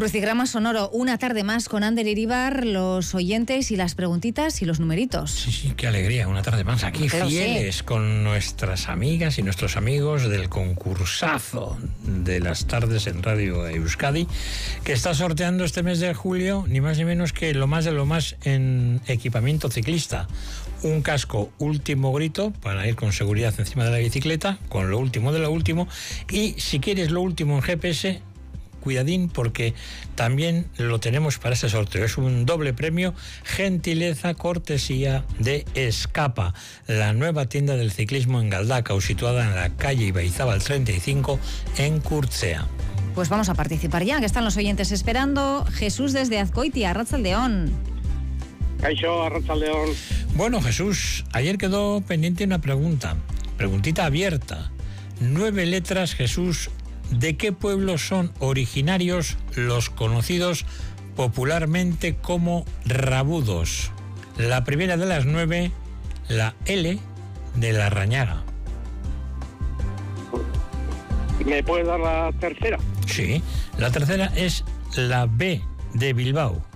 Crucigrama sonoro, una tarde más con Ander Iribar, los oyentes y las preguntitas y los numeritos. Sí, qué alegría, una tarde más aquí, Claro, fieles sí. con nuestras amigas y nuestros amigos del concursazo de las tardes en Radio Euskadi, que está sorteando este mes de julio, ni más ni menos que lo más de lo más en equipamiento ciclista. Un casco último grito para ir con seguridad encima de la bicicleta, con lo último de lo último, y si quieres lo último en GPS, cuidadín, porque también lo tenemos para este sorteo. Es un doble premio, gentileza, cortesía de Escapa, la nueva tienda del ciclismo en Galdakao, situada en la calle Ibaizábal 35 en Kurtzea. Pues vamos a participar ya, que están los oyentes esperando. Jesús desde Azkoitia, Arratsaldeon. Kaixo, Arratsaldeon. Bueno, Jesús, ayer quedó pendiente una preguntita abierta. 9 letras, Jesús. ¿De qué pueblos son originarios los conocidos popularmente como rabudos? La primera de las 9, la L de Larrañaga. ¿Me puedes dar la tercera? Sí, la tercera es la B de Bilbao.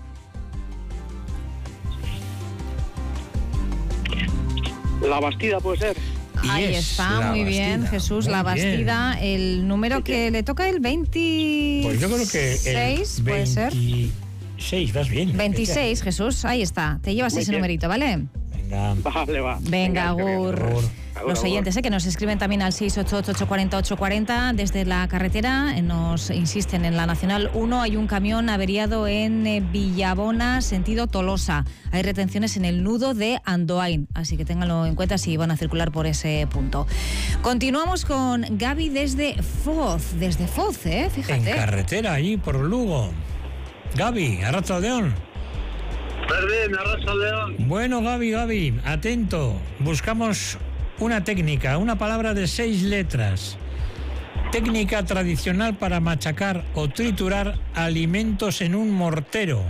La Bastida puede ser. Ahí está, muy bien, Jesús, muy la Bastida. bien. El número que le toca, el 26, Pues yo creo que el puede ser. 26, vas bien. 26, Jesús, ahí está. Te llevas Muy ese bien. numerito, ¿vale? Venga. Vale, va. Venga, que bien. agur. Agur. Los oyentes que nos escriben también al 688-840-840 desde la carretera, nos insisten en la Nacional 1, hay un camión averiado en Villabona, sentido Tolosa. Hay retenciones en el nudo de Andoain, así que ténganlo en cuenta si van a circular por ese punto. Continuamos con Gaby desde Foz, fíjate. En carretera, allí por Lugo. Gaby, Arratsaldeon. Perdón, Arratsaldeon. Bueno, Gaby, atento. Buscamos una técnica, una palabra de 6 letras. Técnica tradicional para machacar o triturar alimentos en un mortero.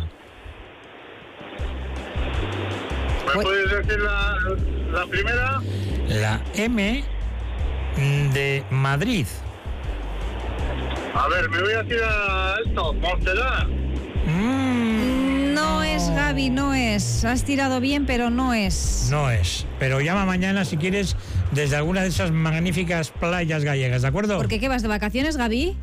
¿Me puedes decir la primera? La M de Madrid. A ver, me voy a tirar esto, mortera. No es, Gaby, no es. Has tirado bien, pero no es. No es. Pero llama mañana si quieres desde alguna de esas magníficas playas gallegas, ¿de acuerdo? ¿Por qué vas de vacaciones, Gaby?